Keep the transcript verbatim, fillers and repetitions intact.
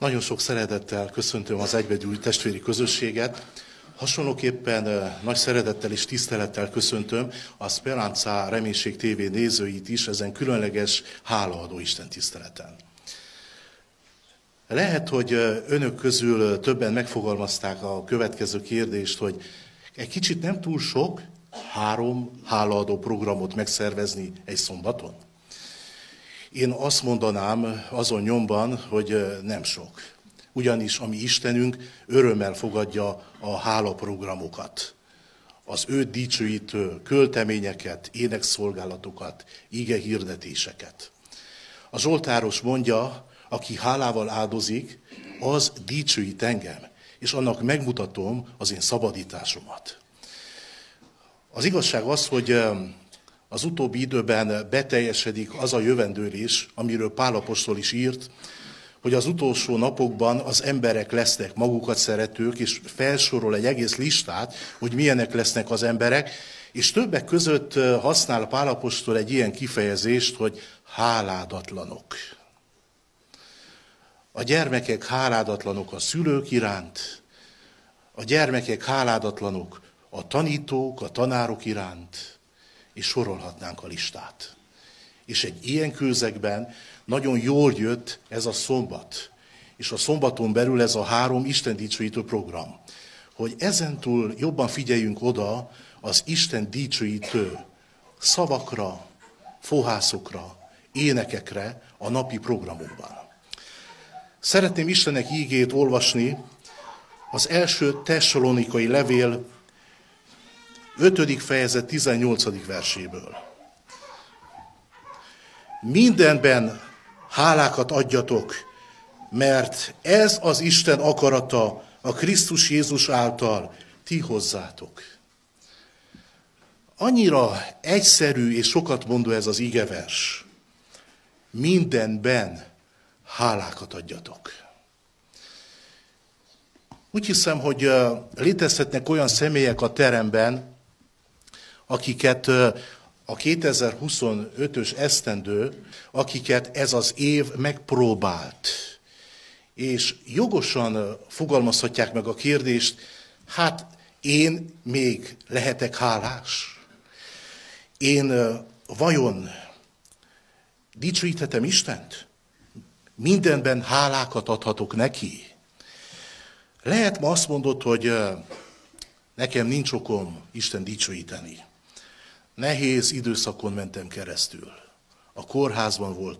Nagyon sok szeretettel köszöntöm az egybegyűlt testvéri közösséget. Hasonlóképpen nagy szeretettel és tisztelettel köszöntöm a Speranza Reménység té vé nézőit is ezen különleges hálaadó Isten tiszteleten. Lehet, hogy önök közül többen megfogalmazták a következő kérdést, hogy egy kicsit nem túl sok három hálaadó programot megszervezni egy szombaton? Én azt mondanám azon nyomban, hogy nem sok. Ugyanis a mi Istenünk örömmel fogadja a hálaprogramokat. Az őt dicsőítő költeményeket, énekszolgálatokat, igehirdetéseket. A Zsoltáros mondja, aki hálával áldozik, az dicsőít engem, és annak megmutatom az én szabadításomat. Az igazság az, hogy az utóbbi időben beteljesedik az a jövendőlés, amiről Pál apostol is írt, hogy az utolsó napokban az emberek lesznek magukat szeretők, és felsorol egy egész listát, hogy milyenek lesznek az emberek, és többek között használ Pál apostol egy ilyen kifejezést, hogy háládatlanok. A gyermekek háládatlanok a szülők iránt, a gyermekek háládatlanok a tanítók, a tanárok iránt, és sorolhatnánk a listát. És egy ilyen közegben nagyon jól jött ez a szombat, és a szombaton belül ez a három Isten dicsőítő program, hogy ezentúl jobban figyeljünk oda az Isten dicsőítő szavakra, fohászokra, énekekre a napi programunkban. Szeretném Istennek ígét olvasni az első Tessalonikai levél ötödik fejezet tizennyolcadik verséből. Mindenben hálákat adjatok, mert ez az Isten akarata a Krisztus Jézus által ti hozzátok. Annyira egyszerű és sokat mondó ez az igevers. Mindenben hálákat adjatok. Úgy hiszem, hogy létezhetnek olyan személyek a teremben, akiket a kétezer-huszonötös esztendő, akiket ez az év megpróbált. És jogosan fogalmazhatják meg a kérdést, hát én még lehetek hálás? Én vajon dicsőíthetem Istent? Mindenben hálákat adhatok neki? Lehet ma azt mondod, hogy nekem nincs okom Isten dicsőíteni. Nehéz időszakon mentem keresztül. A kórházban voltam.